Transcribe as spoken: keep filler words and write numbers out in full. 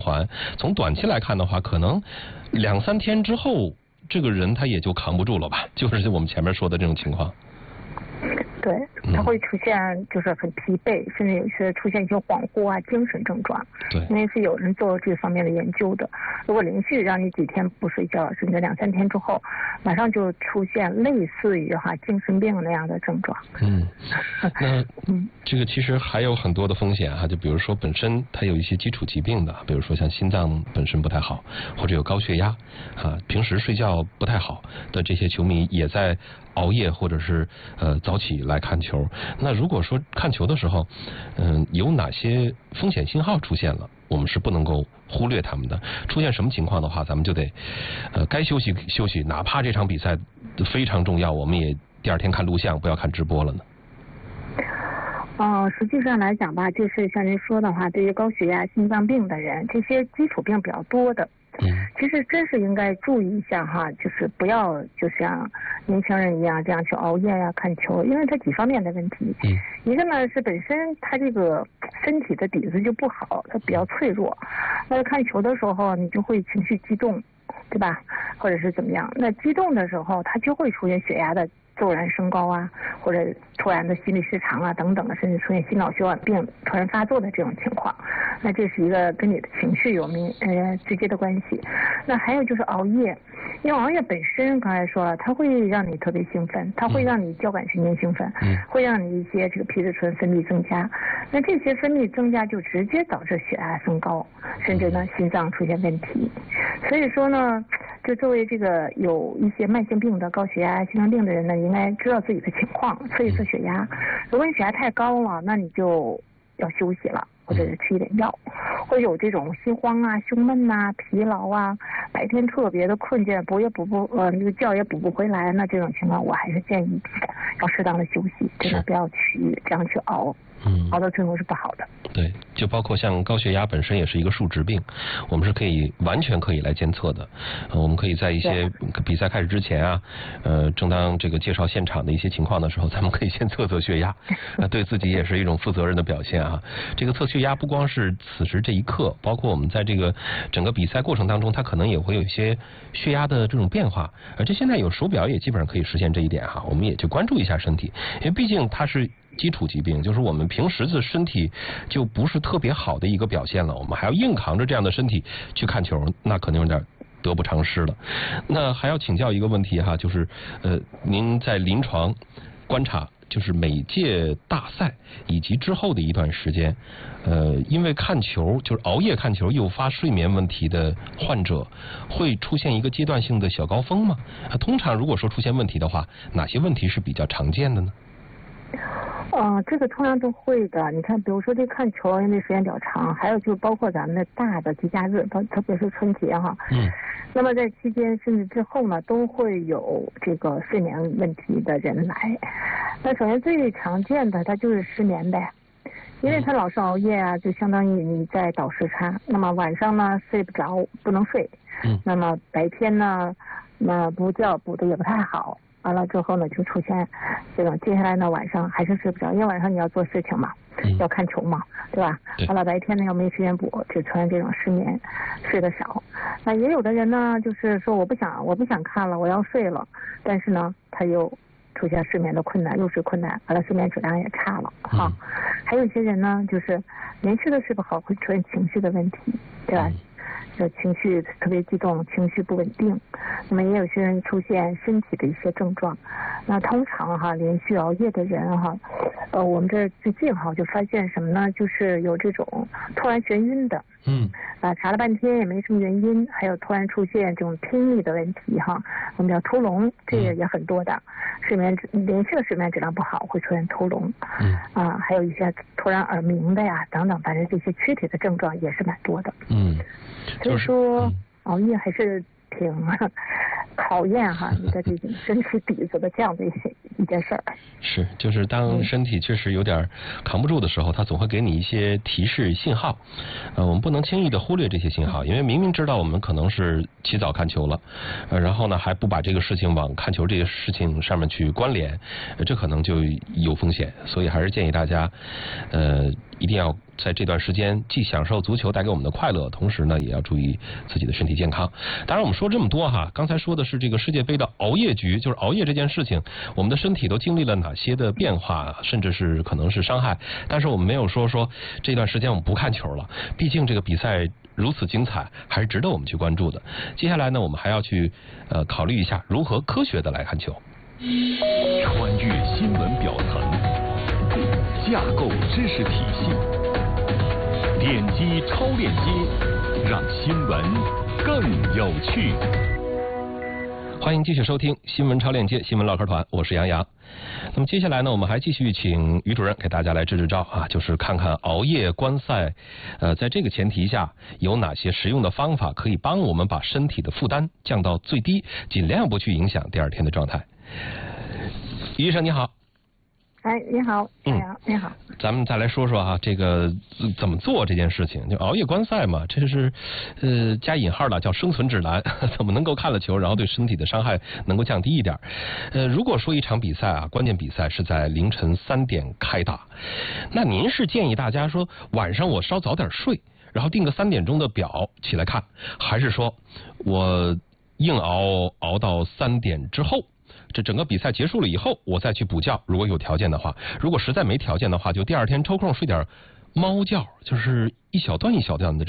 团。从短期来看的话，可能两三天之后，这个人他也就扛不住了吧，就是我们前面说的这种情况。 对，他会出现就是很疲惫，甚至有些出现一些恍惚啊、精神症状。 对， 因为是有人做这方面的研究的。如果连续让你几天不睡觉，甚至两三天之后，马上就出现类似于哈精神病那样的症状。 嗯，那嗯，这个其实还有很多的风险哈，就比如说本身他有一些基础疾病的，比如说像心脏本身不太好，或者有高血压啊，平时睡觉不太好的这些球迷也在熬夜或者是呃早起来看球。那如果说看球的时候，嗯、呃，有哪些风险信号出现了，我们是不能够忽略他们的。出现什么情况的话，咱们就得呃该休息休息，哪怕这场比赛非常重要，我们也第二天看录像，不要看直播了呢。 嗯、呃，实际上来讲吧，就是像您说的话，对于高血压、心脏病的人，这些基础病比较多的。 嗯， 其实真是应该注意一下哈，就是不要就像年轻人一样这样去熬夜呀、啊、看球，因为它几方面的问题。 嗯， 一个呢是本身他这个身体的底子就不好，他比较脆弱。那看球的时候，你就会情绪激动，对吧？或者是怎么样？那激动的时候，他就会出现血压的骤然升高啊，或者突然的心律失常啊等等的，甚至出现心脑血管病突然发作的这种情况。那这是一个跟你的情绪有明呃直接的关系。那还有就是熬夜，因为熬夜本身刚才说了，它会让你特别兴奋，它会让你交感神经兴奋， 嗯，会让你一些这个皮质醇分泌增加。那这些分泌增加就直接导致血压升高，甚至呢心脏出现问题。所以说呢，就作为这个有一些慢性病的高血压、心脏病的人呢，应该知道自己的情况，测一测血压。如果你血压太高了，那你就要休息了，或者是吃一点药，或者有这种心慌啊、胸闷呐、疲劳啊，白天特别的困倦，补也补不呃那个觉也补不回来，那这种情况我还是建议要适当的休息，真的不要去这样去熬。嗯，熬到最后是不好的。 对，就包括像高血压本身也是一个数值病，我们是可以完全可以来监测的。呃、我们可以在一些比赛开始之前啊，呃，正当这个介绍现场的一些情况的时候，咱们可以先测测血压，那对自己也是一种负责任的表现啊。这个测血压不光是此时这一刻，包括我们在这个整个比赛过程当中，它可能也会有一些血压的这种变化。而且现在有手表也基本上可以实现这一点哈，我们也就关注一下身体，因为毕竟它是基础疾病，就是我们平时的身体就不是特别好的一个表现了，我们还要硬扛着这样的身体去看球，那可能有点得不偿失了。那还要请教一个问题哈，就是呃，您在临床观察，就是每届大赛以及之后的一段时间，呃，因为看球就是熬夜看球诱发睡眠问题的患者，会出现一个阶段性的小高峰吗？啊，通常如果说出现问题的话，哪些问题是比较常见的呢？ 嗯、呃，这个通常都会的。你看，比如说这看球，因为时间比较长，还有就包括咱们的大的节假日，特别是春节哈。 嗯。 那么在期间甚至之后呢，都会有这个睡眠问题的人来。那首先最常见的，它就是失眠呗，因为他老是熬夜啊，就相当于你在倒时差。那么晚上呢睡不着，不能睡。 嗯。那么白天呢，那补觉补的也不太好。完了之后呢，就出现这种，接下来呢晚上还是睡不着，因为晚上你要做事情嘛，嗯、要看球嘛，对吧？完了白天呢又没时间补，就出现这种失眠，睡得少。那也有的人呢，就是说我不想我不想看了，我要睡了，但是呢他又出现失眠的困难，入睡困难，完了睡眠质量也差了哈、嗯。还有一些人呢，就是连续的睡不好，会出现情绪的问题，对吧？嗯，就情绪特别激动，情绪不稳定。那么也有些人出现身体的一些症状。那通常哈，连续熬夜的人哈，呃，我们这最近哈就发现什么呢？就是有这种突然眩晕的， 嗯， 啊，查了半天也没什么原因，还有突然出现这种听力的问题哈，我们叫偷聋，这个也很多的。睡眠连续的睡眠质量不好会出现偷聋， 嗯， 啊，还有一些突然耳鸣的呀等等，反正这些躯体的症状也是蛮多的。 嗯， 所以说、嗯、熬夜还是挺考验哈你的这种身体底子的这样的一些一件事儿。 是，就是当身体确实有点扛不住的时候，它总会给你一些提示信号。呃，我们不能轻易的忽略这些信号，因为明明知道我们可能是起早看球了，呃，然后呢还不把这个事情往看球这个事情上面去关联，呃，这可能就有风险。所以还是建议大家，呃，一定要在这段时间既享受足球带给我们的快乐，同时呢，也要注意自己的身体健康。当然，我们说这么多哈，刚才说的是这个世界杯的熬夜局，就是熬夜这件事情，我们的身体都经历了哪些的变化，甚至是可能是伤害。但是我们没有说说这段时间我们不看球了，毕竟这个比赛如此精彩，还是值得我们去关注的。接下来呢，我们还要去呃考虑一下如何科学的来看球。 穿越新闻表层，架构知识体系，点击超链接，让新闻更有趣。 欢迎继续收听新闻超链接新闻唠嗑团，我是杨洋。那么接下来呢，我们还继续请于主任给大家来支支招啊，就是看看熬夜观赛，呃，在这个前提下有哪些实用的方法可以帮我们把身体的负担降到最低，尽量不去影响第二天的状态。于医生你好。 哎，你好，嗯，你好。 咱们再来说说哈，这个怎么做这件事情？就熬夜观赛嘛，这是呃加引号的叫生存指南，怎么能够看了球，然后对身体的伤害能够降低一点？呃，如果说一场比赛啊，关键比赛是在凌晨三点开打，那您是建议大家说晚上我稍早点睡，然后定个三点钟的表起来看，还是说我硬熬熬到三点之后？这整个比赛结束了以后，我再去补觉，如果有条件的话；如果实在没条件的话，就第二天抽空睡点猫觉，就是一小段一小段的。